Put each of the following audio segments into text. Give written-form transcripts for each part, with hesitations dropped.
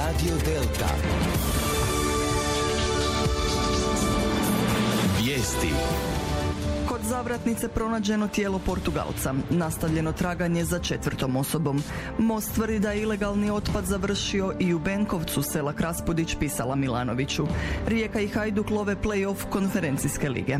Radio Delta. Vijesti. Kod Zavratnice pronađeno tijelo Portugalca. Nastavljeno traganje za 4. osobom. Most tvrdi da je ilegalni otpad završio i u Benkovcu, Selak Raspudić pisala Milanoviću. Rijeka i Hajduk love play-off konferencijske lige.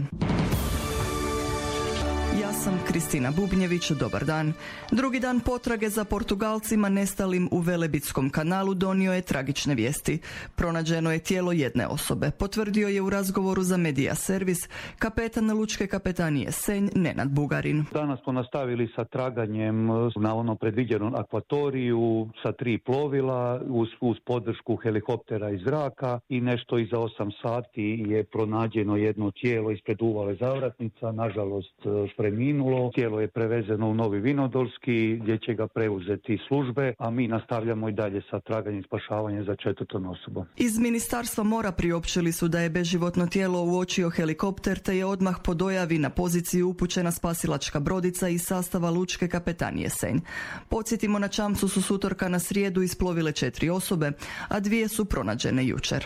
Ja sam Kristina Bubnjević, dobar dan. Drugi dan potrage za Portugalcima nestalim u Velebitskom kanalu donio je tragične vijesti. Pronađeno je tijelo jedne osobe. Potvrdio je u razgovoru za Media Servis kapetan Lučke kapetanije Senj Nenad Bugarin. Danas smo nastavili sa traganjem na onom predviđenom akvatoriju sa 3 plovila uz podršku helikoptera iz zraka i nešto iza 8 sati je pronađeno jedno tijelo ispred uvale Zavratnica, nažalost preminulo. Tijelo je prevezeno u Novi Vinodolski gdje će ga preuzeti službe, a mi nastavljamo i dalje sa traganjem i spašavanjem za 4. osobom. Iz Ministarstva mora priopćili su da je beživotno tijelo uočio helikopter te je odmah po dojavi na poziciju upućena spasilačka brodica iz sastava Lučke kapetanije Senj. Podsjetimo, na čamcu su s utorka na srijedu isplovile 4 osobe, a 2 su pronađene jučer.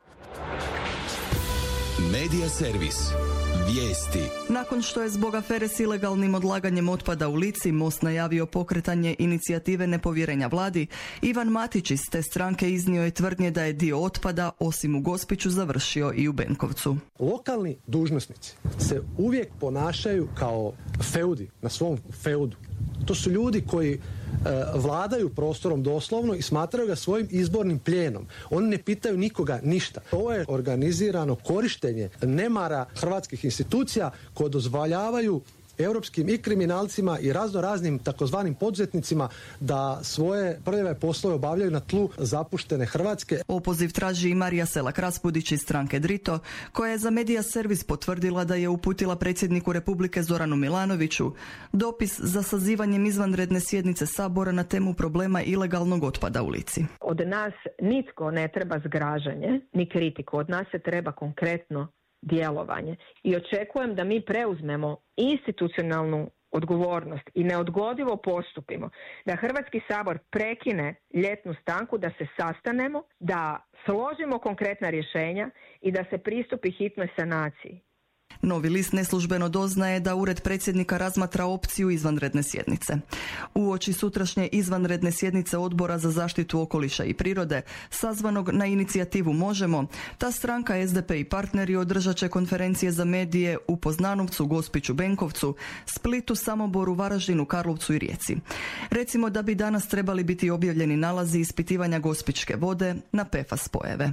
Media Servis. Vijesti. Nakon što je zbog afere s ilegalnim odlaganjem otpada u Lici Most najavio pokretanje inicijative nepovjerenja vladi, Ivan Matić iz te stranke iznio je tvrdnje da je dio otpada, osim u Gospiću, završio i u Benkovcu. Lokalni dužnosnici se uvijek ponašaju kao feudi, na svom feudu. To su ljudi koji vladaju prostorom doslovno i smatraju ga svojim izbornim plijenom. Oni ne pitaju nikoga ništa. Ovo je organizirano korištenje nemara hrvatskih institucija koje dozvoljavaju europskim i kriminalcima i raznim takozvanim poduzetnicima da svoje prljave poslove obavljaju na tlu zapuštene Hrvatske. Opoziv traži i Marija Selak Raspudić iz stranke Drito, koja je za Media Servis potvrdila da je uputila predsjedniku Republike Zoranu Milanoviću dopis za sazivanjem izvanredne sjednice Sabora na temu problema ilegalnog otpada u Lici. Od nas nitko ne treba zgražanje ni kritiku, od nas se treba konkretno djelovanje i očekujem da mi preuzmemo institucionalnu odgovornost i neodgodivo postupimo, da Hrvatski sabor prekine ljetnu stanku, da se sastanemo, da složimo konkretna rješenja i da se pristupi hitnoj sanaciji. Novi list neslužbeno doznaje da Ured predsjednika razmatra opciju izvanredne sjednice. Uoči sutrašnje izvanredne sjednice Odbora za zaštitu okoliša i prirode, sazvanog na inicijativu Možemo, ta stranka, SDP i partneri održat će konferencije za medije u Poznanovcu, Gospiću, Benkovcu, Splitu, Samoboru, Varaždinu, Karlovcu i Rijeci. Recimo da bi danas trebali biti objavljeni nalazi ispitivanja gospićke vode na PFAS spojeve.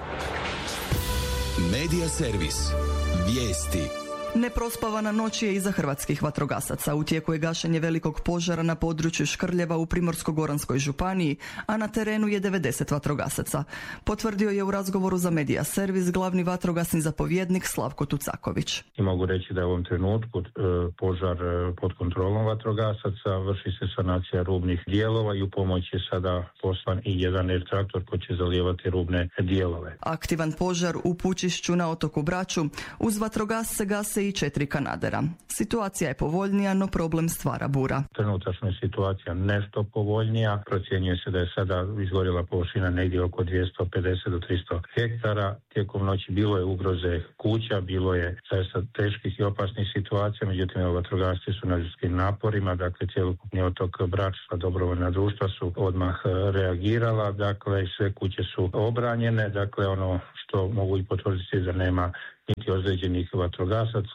Media Servis. Vijesti. Neprospavana noć je iza hrvatskih vatrogasaca. U tijeku je gašenje velikog požara na području Škrljeva u Primorsko-goranskoj županiji, a na terenu je 90 vatrogasaca. Potvrdio je u razgovoru za Media Servis glavni vatrogasni zapovjednik Slavko Tucaković. I mogu reći da je u ovom trenutku požar pod kontrolom vatrogasaca, vrši se sanacija rubnih dijelova i u pomoć je sada poslan i jedan traktor koji će zalijevati rubne dijelove. Aktivan požar u Pučišću na otoku Braču, uz vatrogasce gase i 4 kanadera. Situacija je povoljnija, no problem stvara bura. Trenutačno je situacija nešto povoljnija. Procjenjuje se da je sada izgorila površina negdje oko 250 do 300 hektara. Tijekom noći bilo je ugroze kuća, bilo je zaista teških i opasnih situacija, međutim vatrogasci su na ljudskim naporima, dakle cjelokupni otok Brač, dobrovoljna društva su odmah reagirala, dakle sve kuće su obranjene, dakle ono što mogu i potvrditi da nema niti ozlijeđenih vatrogasaca.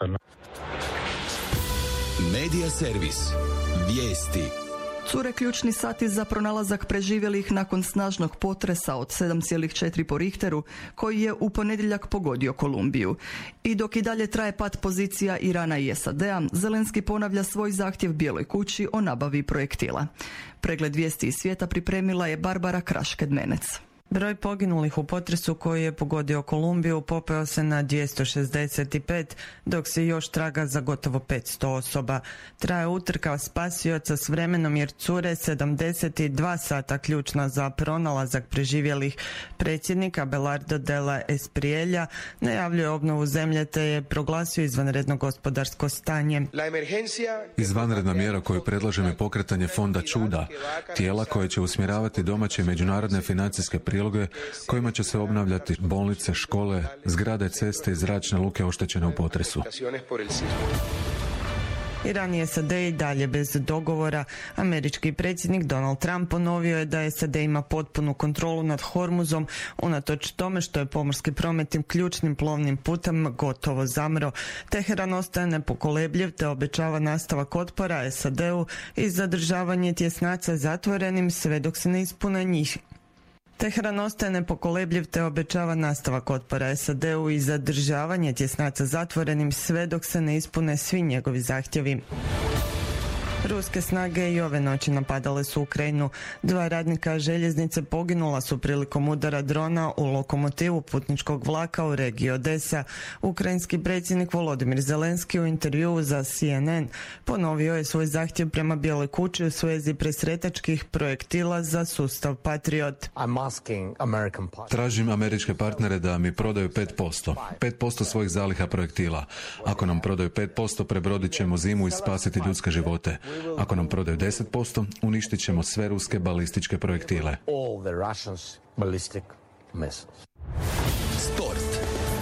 Media Servis. Vijesti. Cure ključni sati za pronalazak preživjelih nakon snažnog potresa od 7,4 po Richteru koji je u ponedjeljak pogodio Kolumbiju. I dok i dalje traje pad pozicija Irana i SAD-a, Zelenski ponavlja svoj zahtjev Bijeloj kući o nabavi projektila. Pregled vijesti iz svijeta pripremila je Barbara Kraš-Kedmenec. Broj poginulih u potresu koji je pogodio Kolumbiju popeo se na 265, dok se još traga za gotovo 500 osoba. Traje utrka spasioca s vremenom jer cure 72 sata ključna za pronalazak preživjelih. Predsjednik Abelardo de la Espriella najavljuje obnovu zemlje te je proglasio izvanredno gospodarsko stanje. Izvanredna mjera koju predlažem je pokretanje fonda čuda, tijela koje će usmjeravati domaće i međunarodne financijske prilike priloge kojima će se obnavljati bolnice, škole, zgrade, ceste i zračne luke oštećene u potresu. Iran i SAD i dalje bez dogovora. Američki predsjednik Donald Trump ponovio je da SAD ima potpunu kontrolu nad Hormuzom, unatoč tome što je pomorski promet tim ključnim plovnim putem gotovo zamro. Teheran ostaje nepokolebljiv te obećava nastavak otpora SAD-u i zadržavanje tjesnaca zatvorenim sve dok se ne ispune njih. Teheran ostaje nepokolebljiv te obećava nastavak otpora SAD-u i zadržavanje tjesnaca zatvorenim sve dok se ne ispune svi njegovi zahtjevi. Ruske snage i ove noći napadale su Ukrajinu. 2 radnika željeznice poginula su prilikom udara drona u lokomotivu putničkog vlaka u regiji Odesa. Ukrajinski predsjednik Volodimir Zelenski u intervjuu za CNN ponovio je svoj zahtjev prema Bijeloj kući u svezi presretačkih projektila za sustav Patriot. Tražim američke partnere da mi prodaju 5%. 5% svojih zaliha projektila. Ako nam prodaju 5%, prebrodit ćemo zimu i spasiti ljudske živote. Ako nam prodaju 10%, uništit ćemo sve ruske balističke projektile. Sport.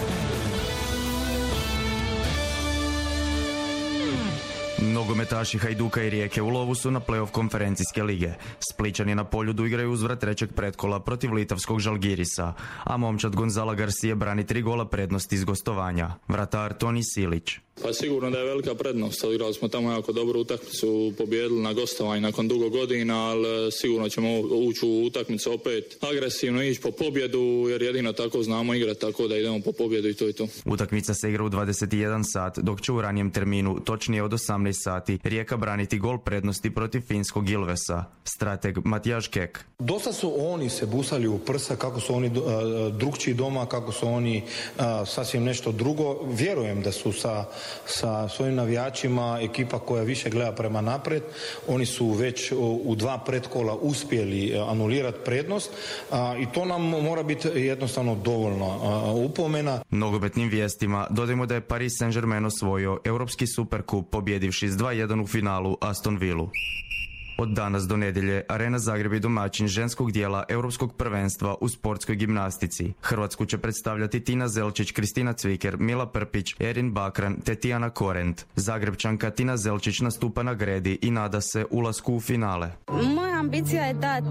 Nogometaši Hajduka i Rijeke u lovu su na play-off konferencijske lige. Splićani na Poljudu igraju uzvrat trećeg pretkola protiv litavskog Žalgirisa, a momčad Gonzala Garcia brani 3 gola prednosti iz gostovanja. Vratar Toni Silić. Pa sigurno da je velika prednost. Odigrali smo tamo jako dobru utakmicu, pobijedili na gostovanju nakon dugo godina, ali sigurno ćemo ući u utakmicu opet agresivno, ići po pobjedu, jer jedino tako znamo igrati, tako da idemo po pobjedu i to je to. Utakmica se igra u 21 sat, dok će u ranijem terminu, točnije od 18 sati, Rijeka braniti gol prednosti protiv finskog Ilvesa. Strateg Matijaš Kek. Dosta su oni se busali u prsa, kako su oni drugčiji doma, kako su oni sasvim nešto drugo. Vjerujem da su sa svojim navijačima ekipa koja više gleda prema naprijed. Oni su već u 2 pretkola uspjeli anulirati prednost i to nam mora biti jednostavno dovoljno upomena. Nogometnim vijestima dodajmo da je Paris Saint-Germain osvojio Europski superkup pobjedivši s 2-1 u finalu Aston Villu. Od danas do nedjelje Arena Zagreb je domaćin ženskog dijela Europskog prvenstva u sportskoj gimnastici. Hrvatsku će predstavljati Tina Zelčić, Kristina Cviker, Mila Prpić, Erin Bakran te Tijana Korent. Zagrebčanka Tina Zelčić nastupa na gredi i nada se ulasku u finale. Moja ambicija je dati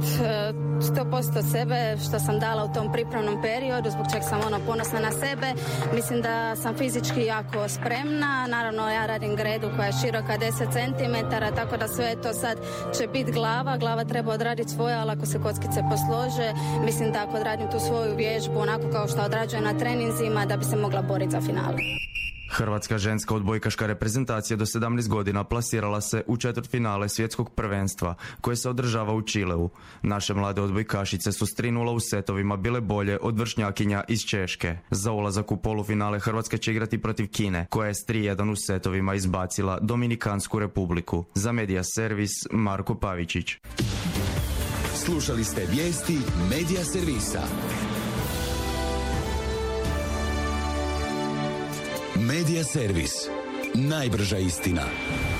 100% sebe što sam dala u tom pripremnom periodu, zbog čeg sam ponosna na sebe. Mislim da sam fizički jako spremna. Naravno ja radim gredu koja je široka 10 cm, tako da sve to sad će biti glava treba odraditi svoje, ali ako se kockice poslože, mislim da ako odradim tu svoju vježbu onako kao što odrađujem na treninzima, da bi se mogla boriti za finale. Hrvatska ženska odbojkaška reprezentacija do 17 godina plasirala se u četvrtfinale svjetskog prvenstva koje se održava u Čileu. Naše mlade odbojkašice su s 3:0 u setovima bile bolje od vršnjakinja iz Češke. Za ulazak u polufinale Hrvatska će igrati protiv Kine, koja je s 3:1 u setovima izbacila Dominikansku republiku. Za Medija servis Marko Pavičić. Slušali ste vijesti Medija servisa. Medija servis. Najbrža istina.